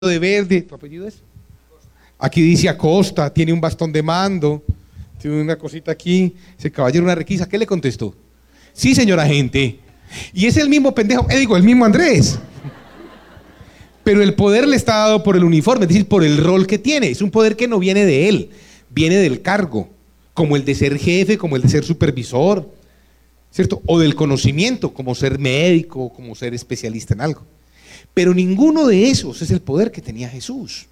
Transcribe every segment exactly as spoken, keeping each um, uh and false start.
de verde. ¿Tu apellido es? Aquí dice Acosta, tiene un bastón de mando, tiene una cosita aquí. Ese caballero, una requisa. ¿Qué le contestó? Sí, señor agente. Y es el mismo pendejo, eh, digo, el mismo Andrés. Pero el poder le está dado por el uniforme, es decir, por el rol que tiene. Es un poder que no viene de él, viene del cargo, como el de ser jefe, como el de ser supervisor, ¿cierto? O del conocimiento, como ser médico, como ser especialista en algo. Pero ninguno de esos es el poder que tenía Jesús.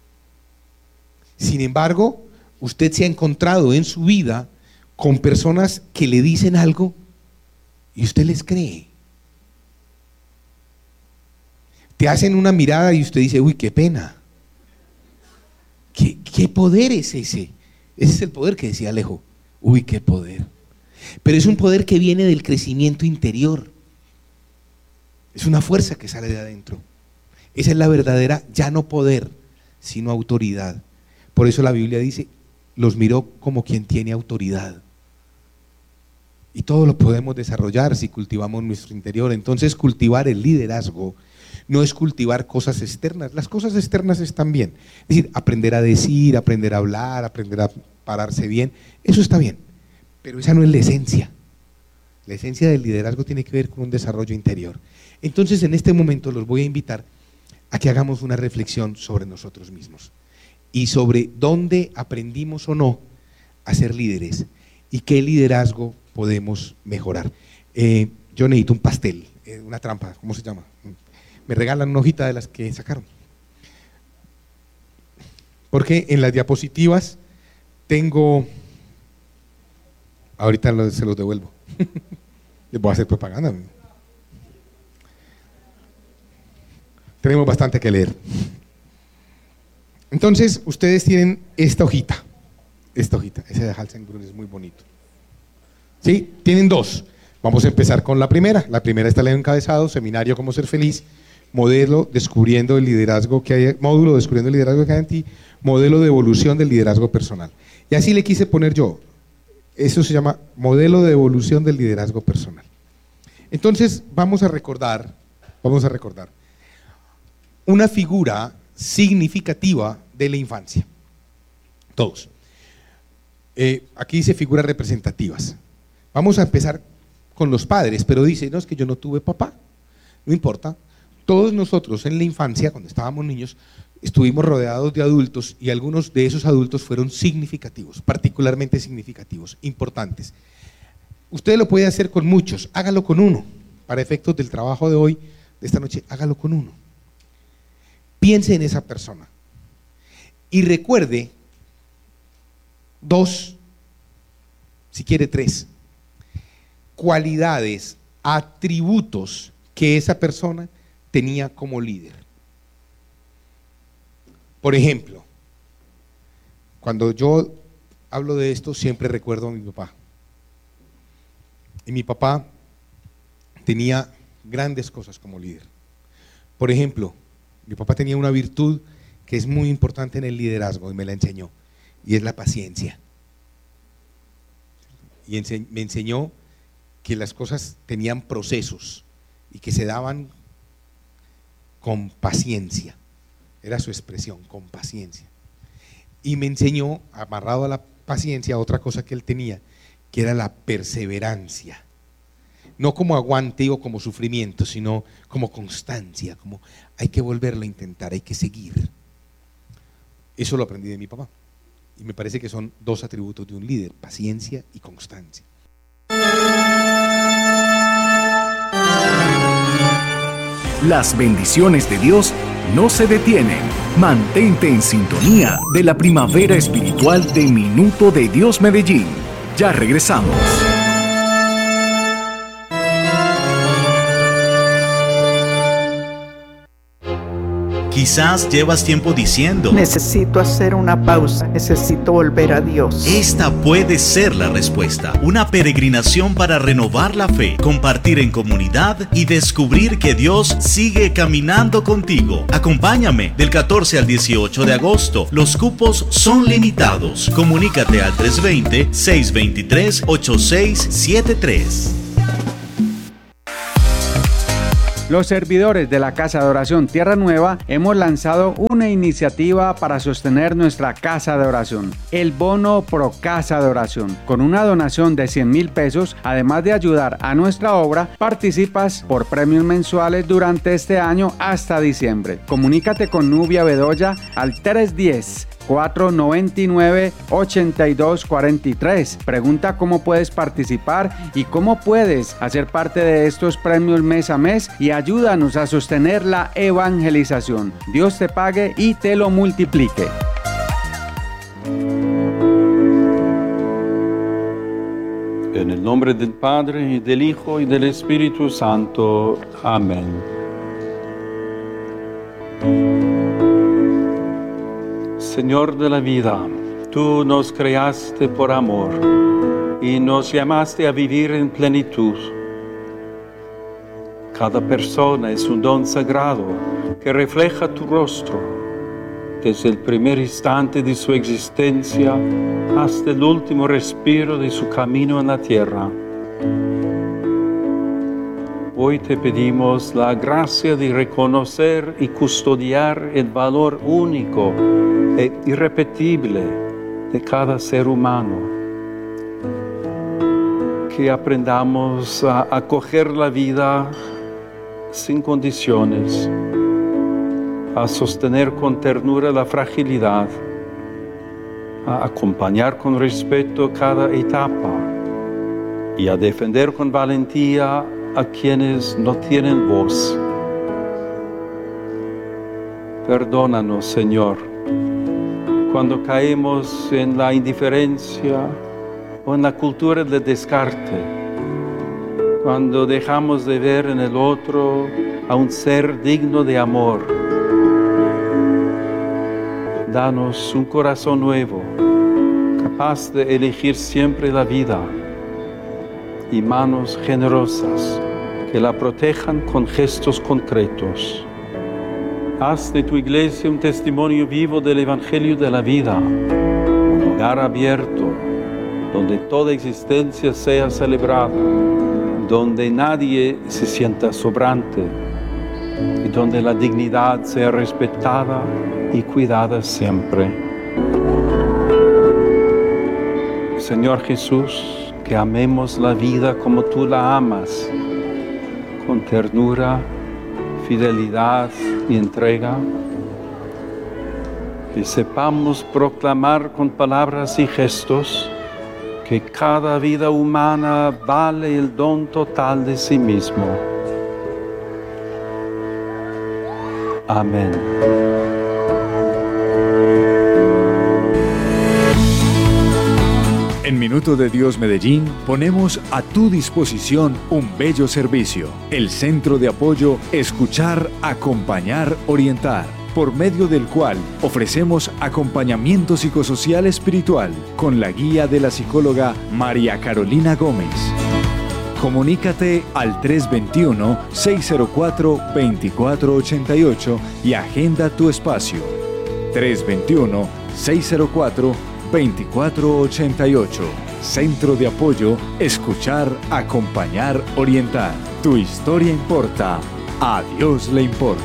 Sin embargo, usted se ha encontrado en su vida con personas que le dicen algo y usted les cree. Te hacen una mirada y usted dice, uy, qué pena. ¿Qué, qué poder es ese? Ese es el poder que decía Alejo. Uy, qué poder. Pero es un poder que viene del crecimiento interior. Es una fuerza que sale de adentro. Esa es la verdadera, ya no poder, sino autoridad. Por eso la Biblia dice, los miró como quien tiene autoridad. Y todo lo podemos desarrollar si cultivamos nuestro interior. Entonces, cultivar el liderazgo no es cultivar cosas externas. Las cosas externas están bien. Es decir, aprender a decir, aprender a hablar, aprender a pararse bien, eso está bien. Pero esa no es la esencia. La esencia del liderazgo tiene que ver con un desarrollo interior. Entonces, en este momento los voy a invitar a que hagamos una reflexión sobre nosotros mismos y sobre dónde aprendimos o no a ser líderes y qué liderazgo podemos mejorar. Eh, yo necesito un pastel, eh, una trampa, ¿cómo se llama? Me regalan una hojita de las que sacaron. Porque en las diapositivas tengo, ahorita los, se los devuelvo. Les voy a hacer propaganda. Tenemos bastante que leer. Entonces, ustedes tienen esta hojita. Esta hojita, ese de Halsengrun es muy bonito. ¿Sí? Tienen dos. Vamos a empezar con la primera. La primera está el encabezado, Seminario Cómo Ser Feliz, Modelo Descubriendo el Liderazgo que hay, Módulo Descubriendo el Liderazgo que hay en ti, Modelo de Evolución del Liderazgo Personal. Y así le quise poner yo. Eso se llama Modelo de Evolución del Liderazgo Personal. Entonces, vamos a recordar, vamos a recordar una figura significativa de la infancia. Todos. Eh, aquí dice figuras representativas. Vamos a empezar con los padres, pero dice, no, es que yo no tuve papá. No importa. Todos nosotros en la infancia, cuando estábamos niños, estuvimos rodeados de adultos y algunos de esos adultos fueron significativos, particularmente significativos, importantes. Usted lo puede hacer con muchos, hágalo con uno. Para efectos del trabajo de hoy, de esta noche, hágalo con uno. Piense en esa persona y recuerde dos, si quiere tres, cualidades, atributos que esa persona tenía como líder. Por ejemplo, cuando yo hablo de esto, siempre recuerdo a mi papá. Y mi papá tenía grandes cosas como líder. Por ejemplo, mi papá tenía una virtud que es muy importante en el liderazgo y me la enseñó, y es la paciencia. Y ense- me enseñó que las cosas tenían procesos y que se daban con paciencia. Era su expresión, con paciencia. Y me enseñó, amarrado a la paciencia, otra cosa que él tenía, que era la perseverancia. No como aguante o como sufrimiento, sino como constancia, como hay que volverlo a intentar, hay que seguir. Eso lo aprendí de mi papá. Y me parece que son dos atributos de un líder, paciencia y constancia. Las bendiciones de Dios no se detienen. Mantente en sintonía de la primavera espiritual de Minuto de Dios Medellín. Ya regresamos. Quizás llevas tiempo diciendo, necesito hacer una pausa, necesito volver a Dios. esta puede ser la respuesta. Una peregrinación para renovar la fe, compartir en comunidad y descubrir que Dios sigue caminando contigo. Acompáñame del catorce al dieciocho de agosto. Los cupos son limitados. Comunícate al tres dos cero, seis dos tres, ocho seis siete tres. Los servidores de la Casa de Oración Tierra Nueva hemos lanzado una iniciativa para sostener nuestra Casa de Oración, el Bono Pro Casa de Oración. Con una donación de cien mil pesos, además de ayudar a nuestra obra, participas por premios mensuales durante este año hasta diciembre. Comunícate con Nubia Bedoya al tres uno cero, cuatro nueve nueve, ocho dos cuatro tres. Pregunta cómo puedes participar y cómo puedes hacer parte de estos premios mes a mes y ayúdanos a sostener la evangelización. Dios te pague y te lo multiplique. En el nombre del Padre, y del Hijo, y del Espíritu Santo. Amén. Señor de la vida, tú nos creaste por amor y nos llamaste a vivir en plenitud. Cada persona es un don sagrado que refleja tu rostro, desde el primer instante de su existencia hasta el último respiro de su camino en la tierra. Hoy te pedimos la gracia de reconocer y custodiar el valor único e irrepetible de cada ser humano. Que aprendamos a acoger la vida sin condiciones, a sostener con ternura la fragilidad, a acompañar con respeto cada etapa y a defender con valentía a quienes no tienen voz. Perdónanos, Señor, cuando caemos en la indiferencia o en la cultura del descarte, cuando dejamos de ver en el otro a un ser digno de amor. Danos un corazón nuevo, capaz de elegir siempre la vida, y manos generosas que la protejan con gestos concretos. Haz de tu iglesia un testimonio vivo del Evangelio de la vida, un hogar abierto, donde toda existencia sea celebrada, donde nadie se sienta sobrante y donde la dignidad sea respetada y cuidada siempre. Señor Jesús, que amemos la vida como tú la amas, con ternura, fidelidad y entrega, y sepamos proclamar con palabras y gestos que cada vida humana vale el don total de sí mismo. Amén. En Minuto de Dios Medellín ponemos a tu disposición un bello servicio, el Centro de Apoyo Escuchar, Acompañar, Orientar, por medio del cual ofrecemos acompañamiento psicosocial espiritual con la guía de la psicóloga María Carolina Gómez. Comunícate al tres dos uno, seis cero cuatro, dos cuatro ocho ocho y agenda tu espacio. tres dos uno, seis cero cuatro, dos cuatro ocho ocho. Centro de Apoyo Escuchar, Acompañar, Orientar. Tu historia importa. A Dios le importas.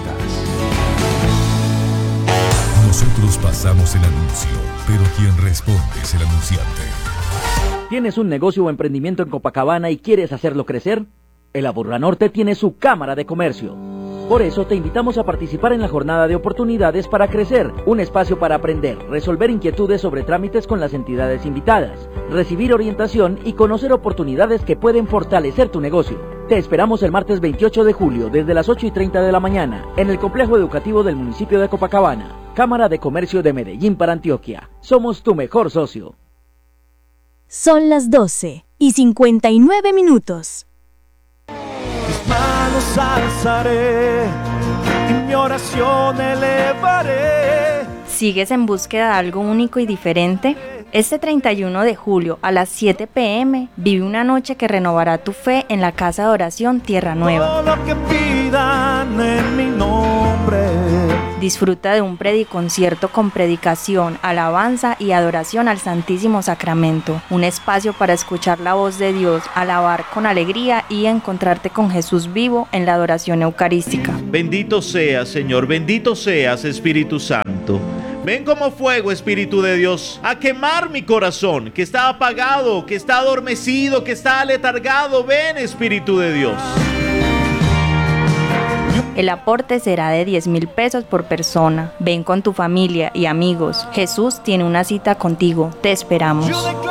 Nosotros pasamos el anuncio, pero quien responde es el anunciante. ¿Tienes un negocio o emprendimiento en Copacabana y quieres hacerlo crecer? El Aburranorte tiene su Cámara de Comercio. Por eso te invitamos a participar en la Jornada de Oportunidades para Crecer, un espacio para aprender, resolver inquietudes sobre trámites con las entidades invitadas, recibir orientación y conocer oportunidades que pueden fortalecer tu negocio. Te esperamos el martes veintiocho de julio desde las ocho y treinta de la mañana en el Complejo Educativo del municipio de Copacabana. Cámara de Comercio de Medellín para Antioquia. Somos tu mejor socio. Son las doce y cincuenta y nueve minutos. Mis manos alzaré y mi oración elevaré. ¿Sigues en búsqueda de algo único y diferente? Este treinta y uno de julio a las siete pe eme vive una noche que renovará tu fe en la Casa de Oración Tierra Nueva. Todo lo que pidan en mi nombre. Disfruta de un prediconcierto con predicación, alabanza y adoración al Santísimo Sacramento. Un espacio para escuchar la voz de Dios, alabar con alegría y encontrarte con Jesús vivo en la adoración eucarística. Bendito seas, Señor, bendito seas, Espíritu Santo. Ven como fuego, Espíritu de Dios, a quemar mi corazón, que está apagado, que está adormecido, que está aletargado. Ven, Espíritu de Dios. El aporte será de diez mil pesos por persona. Ven con tu familia y amigos. Jesús tiene una cita contigo. Te esperamos.